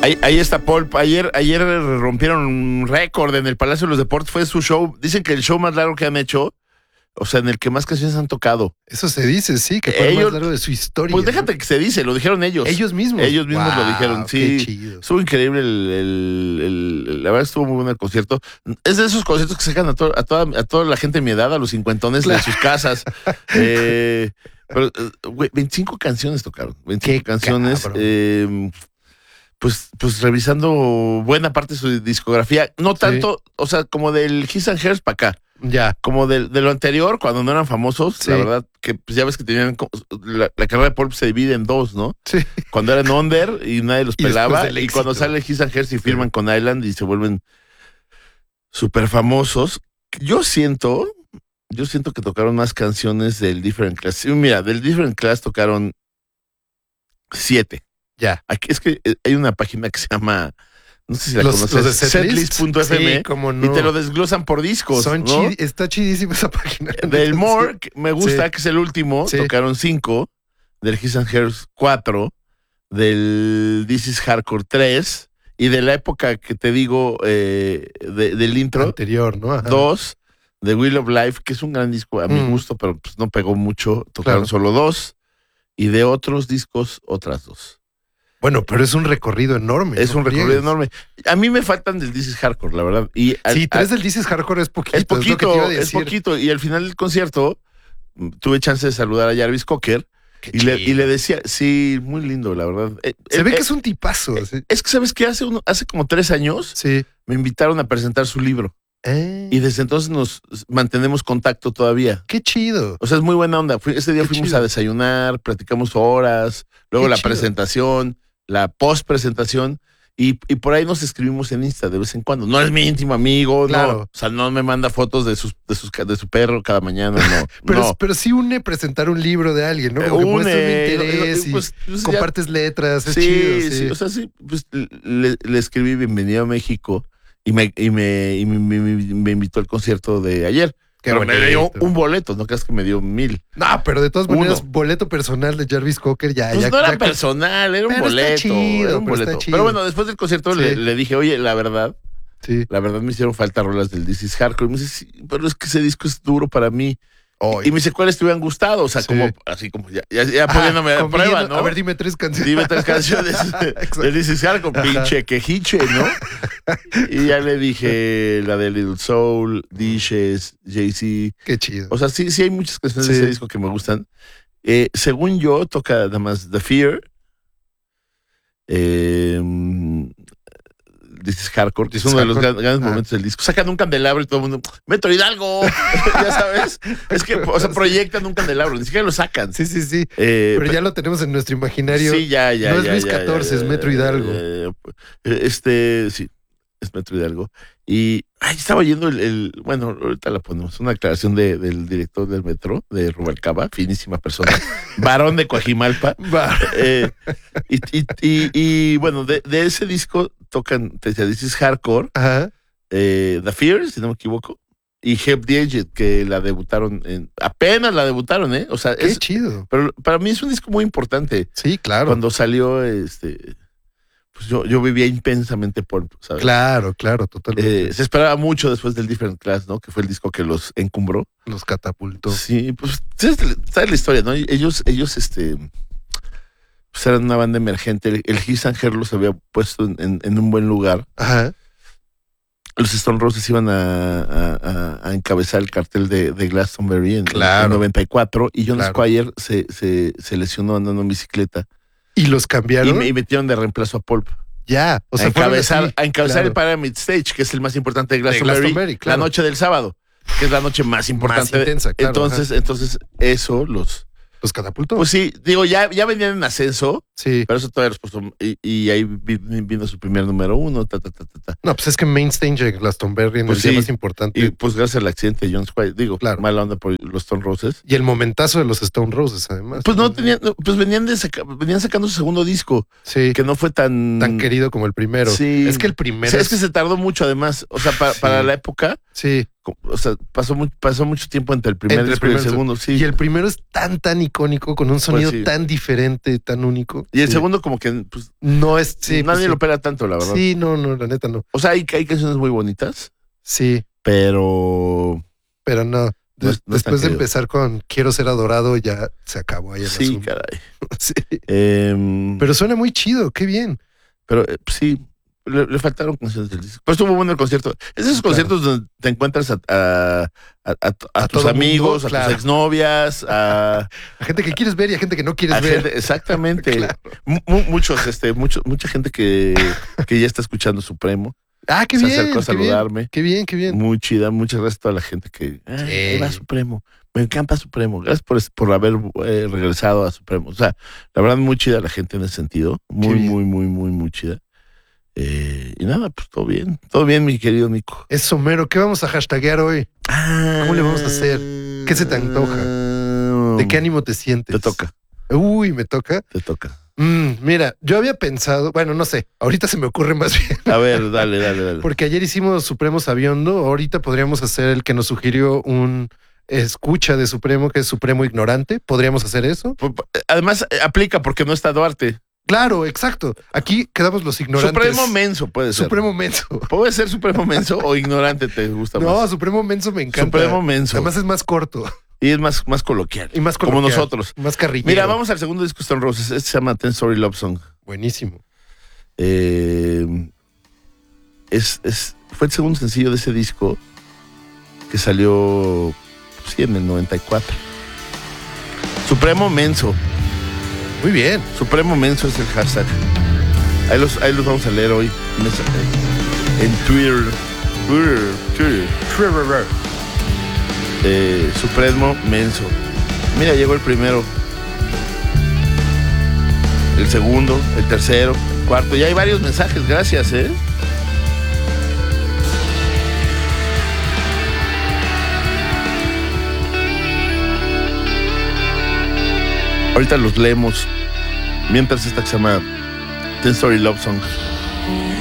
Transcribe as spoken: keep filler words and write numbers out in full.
Ahí, ahí está Paul. Ayer, ayer rompieron un récord en el Palacio de los Deportes. Fue su show. Dicen que el show más largo que han hecho, o sea, en el que más canciones han tocado. Eso se dice, sí, que fue el más largo de su historia. Pues déjate, ¿no?, que se dice, lo dijeron ellos. Ellos mismos. Ellos mismos wow, lo dijeron, sí. Qué chido. Estuvo increíble el, el, el, el, la verdad estuvo muy bueno el concierto. Es de esos conciertos que sacan a, to, a, toda, a toda la gente de mi edad, a los cincuentones, claro, de sus casas. eh, pero, güey, veinticinco canciones tocaron. veinticinco qué canciones. Eh, pues, pues revisando buena parte de su discografía. No tanto, sí, o sea, como del His and Hers para acá. Ya. Como de, de lo anterior, cuando no eran famosos, sí, la verdad, que pues ya ves que tenían. La, la carrera de Paul se divide en dos, ¿no? Sí. Cuando eran under y nadie los y pelaba. Y cuando sale His and Hers y firman, sí, con Island y se vuelven súper famosos. Yo siento, yo siento que tocaron más canciones del Different Class. Sí, mira, del Different Class tocaron siete. Ya. Aquí es que hay una página que se llama, no sé si la los, conoces, los setlist punto f m, sí, cómo no, y te lo desglosan por discos. Son ¿no? chid, está chidísima esa página. Del More, que me gusta, sí, que es el último, sí, tocaron cinco. Del His and Hers, cuatro. Del This Is Hardcore, tres. Y de la época que te digo, eh, de, del intro, anterior, ¿no? Ajá. Dos. De Wheel of Life, que es un gran disco a mm. mi gusto, pero pues no pegó mucho. Tocaron, claro, solo dos. Y de otros discos, otras dos. Bueno, pero es un recorrido enorme. Es, ¿no?, un recorrido Riegues. enorme. A mí me faltan del This Is Hardcore, la verdad. Y al, sí, tres al, del This Is Hardcore es poquito. Es poquito, es, es poquito. Y al final del concierto tuve chance de saludar a Jarvis Cocker. Y le, y le decía, sí, muy lindo, la verdad. Se eh, ve eh, que es un tipazo. Eh, ¿sí? Es que, ¿sabes qué? Hace, uno, hace como tres años, sí, me invitaron a presentar su libro. Eh. Y desde entonces nos mantenemos contacto todavía. Qué chido. O sea, es muy buena onda. Fui, ese día Qué fuimos chido. a desayunar, platicamos horas, luego Qué la chido. presentación, la post-presentación, y, y por ahí nos escribimos en Insta de vez en cuando. No es mi íntimo amigo, claro, no. O sea, no me manda fotos de, sus, de, sus, de su perro cada mañana, no. pero, no. pero sí une presentar un libro de alguien, ¿no? Como que muestra un interés pues, y pues, compartes ya, letras, es sí, chido. Sí, sí, o sea, sí, pues le, le escribí bienvenido a México y me, y me, y me, me, me invitó al concierto de ayer. Qué pero bonito. Me dio un boleto, no creas que me dio mil. No, pero de todas maneras, Uno. boleto personal de Jarvis Cocker ya. Pues ya, no era ya, personal, era un pero boleto. Está chido, era un pero, boleto. Está chido. Pero bueno, después del concierto sí. le, le dije, oye, la verdad, sí. la verdad me hicieron falta rolas del This Is Hardcore. Y me dice, sí, pero es que ese disco es duro para mí. Oh, y me dice, ¿cuáles te hubieran gustado? O sea, sí. como, así como ya, ya, ya ah, poniéndome a prueba, ¿no? A ver, dime tres canciones. Dime tres canciones del This Is Hardcore, pinche quejiche, ¿no? Y ya le dije la de Little Soul, Dishes, Jay-Z. Qué chido. O sea, sí, sí hay muchas canciones sí. de ese disco que me gustan. Eh, según yo, toca nada más The Fear, eh, This Is Hardcore, que es uno hardcore. de los grandes ah. momentos del disco. Sacan un candelabro y todo el mundo, Metro Hidalgo, ya sabes. Es que, o sea, proyectan un candelabro, ni siquiera lo sacan. Sí, sí, sí. Eh, pero ya lo tenemos en nuestro imaginario. Sí, ya, ya. No es ya, Luis ya, catorce, ya, es Metro Hidalgo. Eh, este, sí, es Metro Hidalgo. Y ay, estaba yendo el, el, bueno, ahorita la ponemos, una aclaración de, del director del Metro, de Rubalcaba, finísima persona, varón de Coajimalpa. eh, y, y, y, y bueno, de, de ese disco tocan, te decía, This Is Hardcore, Ajá. Eh, The Fear, si no me equivoco, y Help the Aged, que la debutaron, en, apenas la debutaron, ¿eh? O sea, Qué es chido. Pero para mí es un disco muy importante. Sí, claro. Cuando salió, este... Pues yo, yo vivía intensamente por, ¿sabes? Claro, claro, totalmente. Eh, se esperaba mucho después del Different Class, ¿no? Que fue el disco que los encumbró. Los catapultó. Sí, pues, ¿sabes la historia, no? Ellos, ellos, este, pues eran una banda emergente. El, el His and Hers los había puesto en, en, en un buen lugar. Ajá. Los Stone Roses iban a, a, a encabezar el cartel de, de Glastonbury en, claro. en noventa y cuatro. Y John claro. Squire se, se, se lesionó andando en bicicleta. ¿Y los cambiaron? Y, y metieron de reemplazo a Pulp. Ya, o sea, a encabezar, así, a encabezar claro. el Pyramid Stage, que es el más importante de Glastonbury, de Glastonbury claro. la noche del sábado, que es la noche más importante. Más intensa, claro, entonces, ajá. entonces, eso los... ¿Los catapultó? Pues sí, digo, ya, ya venían en ascenso, sí. pero eso todavía los puso, y, y ahí vino su primer número uno, ta, ta, ta, ta, ta. No, pues es que Main Stage de Glastonbury en pues el sí, día más importante. Y pues gracias al accidente de John Squire, digo, claro. mala onda por los Stone Roses. Y el momentazo de los Stone Roses, además. Pues no tenían, pues venían de saca, venían sacando su segundo disco. Sí. Que no fue tan... Tan querido como el primero. Sí. Es que el primero... O sea, es... es que se tardó mucho además, o sea, para, sí. para la época... Sí. O sea, pasó, mu- pasó mucho tiempo entre el primer Entre el disco y el primero y el segundo, sí. Y el primero es tan, tan icónico, con un sonido sí. tan diferente, tan único. Y el Sí. segundo como que pues, No es... Sí, nadie pues, lo sí. pela tanto, la verdad. Sí, no, no, la neta no. O sea, hay, hay canciones muy bonitas, Sí, pero... pero no. No es- Des- no es tan Después de querido. empezar con Quiero ser adorado, ya se acabó ahí el Sí, asunto. caray. Sí. Em, Pero suena muy chido, qué bien. Pero eh, sí, le, le faltaron canciones del disco. Pues estuvo bueno el concierto. Es esos Claro. conciertos donde te encuentras a, a, a, a- a A tus todo amigos, mundo, a claro. tus exnovias, a, A gente que quieres ver y a gente que no quieres a ver. gente, exactamente. Claro. Mu- mu- muchos, este, mucho, mucha gente que, que ya está escuchando Supremo. Ah, qué se bien. acercó a qué bien, saludarme. Qué bien, qué bien. Muy chida. Muchas gracias a toda la gente que. "Ay, Sí. ahí va Supremo. Me encanta Supremo. Gracias por, por haber eh, regresado a Supremo. O sea, la verdad, muy chida la gente en ese sentido. Muy, bien. muy, muy, muy, muy chida. Eh, y nada, pues todo bien. Todo bien, mi querido Nico. Eso, Mero. ¿Qué vamos a hashtaguear hoy? ¿Cómo le vamos a hacer? ¿Qué se te antoja? ¿De qué ánimo te sientes? Te toca, Uy, me toca. te toca. Mm, mira, yo había pensado, bueno, no sé, ahorita se me ocurre más bien, A ver, dale, dale, dale. porque ayer hicimos Supremo Sabiondo, ahorita podríamos hacer el que nos sugirió un escucha de Supremo, que es Supremo Ignorante. ¿Podríamos hacer eso? P- p- Además, eh, aplica porque no está Duarte. Claro, exacto. Aquí quedamos los ignorantes. Supremo Menso puede ser. Supremo Menso. Puede ser Supremo Menso o Ignorante, te gusta No, más. Supremo Menso me encanta. Supremo Menso. Además es más corto Y es más, más coloquial. y más Como coloquial, nosotros. Más carrillero. Mira, vamos al segundo disco Stone Roses. Este se llama Ten Story Love Song. Buenísimo. Eh, es, es, fue el segundo sencillo de ese disco que salió sí, en el noventa y cuatro. Supremo Menso. Muy bien. Supremo Menso es el hashtag. Ahí los, ahí los vamos a leer hoy en, esa- en Twitter. Twitter. Twitter. Eh, Supremo Menso. Mira, llegó el primero. El segundo, el tercero, el cuarto. Ya hay varios mensajes, gracias, ¿eh? Ahorita los leemos. Mientras esta que se llama Ten Story Love Song.